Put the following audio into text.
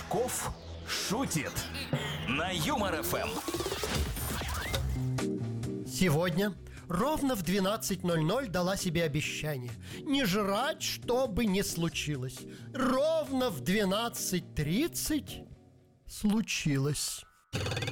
Кошков шутит на Юмор ФМ. Сегодня ровно в 12:00 дала себе обещание не жрать, что бы ни случилось. Ровно в 12:30 случилось.